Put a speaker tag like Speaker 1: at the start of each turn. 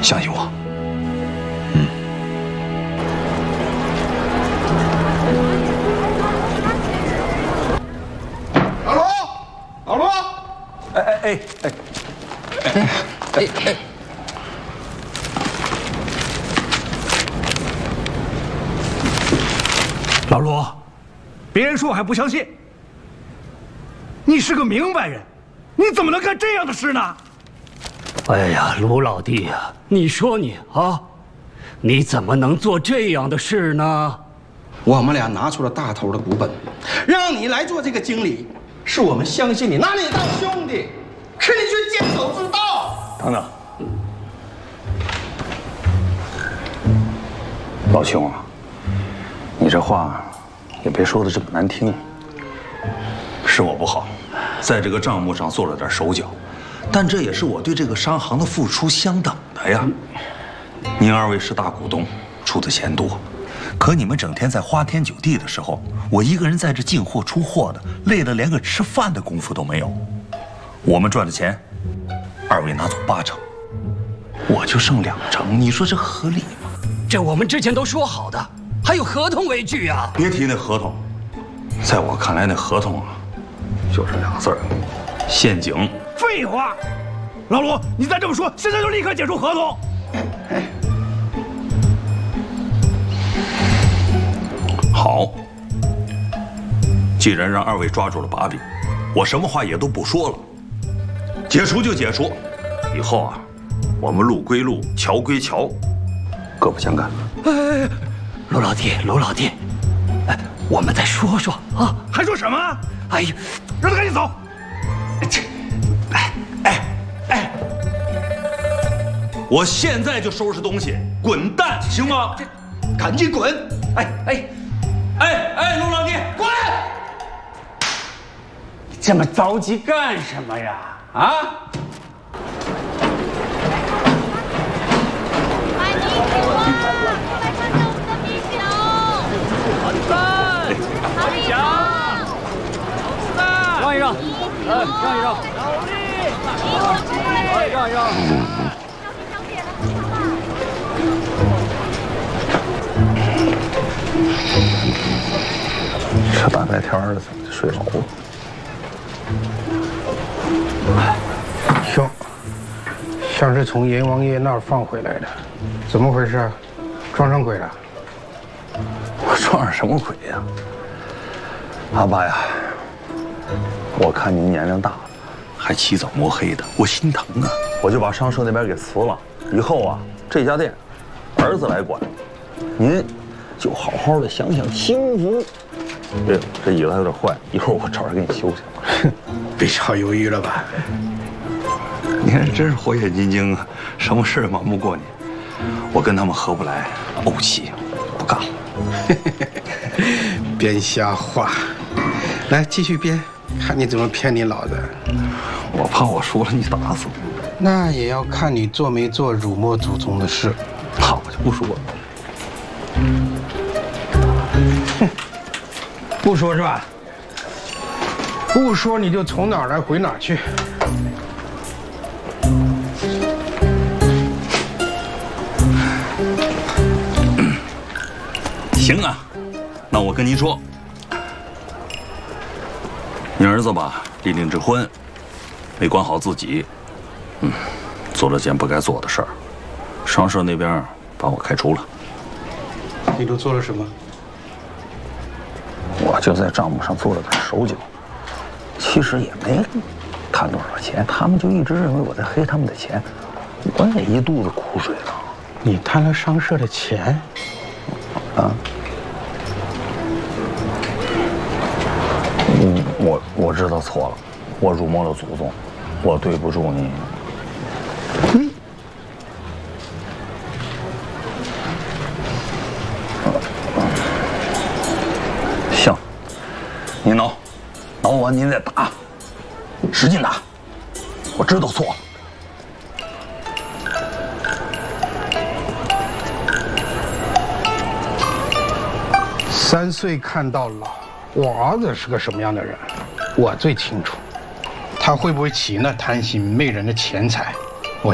Speaker 1: 相信我。
Speaker 2: 老罗，
Speaker 1: 哎！
Speaker 3: 老罗，别人说我还不相信，你是个明白人，你怎么能干这样的事呢？
Speaker 4: 哎呀，卢老弟呀，你说你啊，你怎么能做这样的事呢？
Speaker 2: 我们俩拿出了大头的股本，让你来做这个经理，是我们相信你，拿你当兄弟，可你却坚守之道。
Speaker 1: 等等，老兄啊，你这话也别说的这么难听。是我不好，在这个账目上做了点手脚，但这也是我对这个商行的付出相等的呀。您二位是大股东，出的钱多，可你们整天在花天酒地的时候，我一个人在这进货出货的，累得连个吃饭的功夫都没有。我们赚的钱，二位拿走8成，我就剩2成，你说这合理吗？
Speaker 4: 这我们之前都说好的，还有合同为据啊！
Speaker 1: 别提那合同，在我看来，那合同啊，就是2个字儿：陷阱。
Speaker 3: 废话，老卢，你再这么说，现在就立刻解除合同。
Speaker 1: 好，既然让二位抓住了把柄，我什么话也都不说了，解除就解除。以后啊，我们路归路，桥归桥，各不相干。
Speaker 4: 哎，卢老弟，卢老弟，哎，我们再说说啊！
Speaker 3: 还说什么？
Speaker 4: 哎呀，
Speaker 3: 让他赶紧走！
Speaker 4: 这，
Speaker 1: 我现在就收拾东西，滚蛋，行吗？
Speaker 2: 赶紧滚！
Speaker 1: 卢老弟，滚！
Speaker 5: 你这么着急干什么呀？啊！
Speaker 4: 让一让，让一让，让一让。
Speaker 1: 这大白天的怎么就睡着了？
Speaker 6: 像是从阎王爷那儿放回来的，怎么回事？撞上鬼了？
Speaker 1: 我撞上什么鬼呀？阿爸呀，我看您年龄大了，还起早摸黑的，我心疼啊！我就把商社那边给辞了，以后啊，这家店儿子来管，您就好好的享享清福。哎呦，这椅子还有点坏，一会儿我找人给你修去。
Speaker 6: 别少犹豫了吧？
Speaker 1: 你看，真是火眼金睛啊，什么事儿瞒不过你。我跟他们合不来，怄气，不干了。
Speaker 6: 编瞎话，来继续编，看你怎么骗你老子。
Speaker 1: 我怕我说了你打死我。
Speaker 6: 那也要看你做没做辱没祖宗的事。
Speaker 1: 好，我就不说了。
Speaker 6: 哼，不说是吧？不说你就从哪儿来回哪儿去。
Speaker 1: 行啊，那我跟您说，你儿子吧，立令之婚，没管好自己，做了件不该做的事儿，商社那边把我开除了。
Speaker 6: 你都做了什么？
Speaker 1: 我就在账目上做了点手脚，其实也没贪多少钱，他们就一直认为我在黑他们的钱，我也一肚子苦水了。
Speaker 6: 你贪了商社的钱？
Speaker 1: 啊？我知道错了，我辱没了祖宗，我对不住你。行，您挠完您再打，使劲打，我知道错了。
Speaker 6: 3岁看到老，我儿子是个什么样的人，我最清楚。他会不会起那贪心媚人的钱财，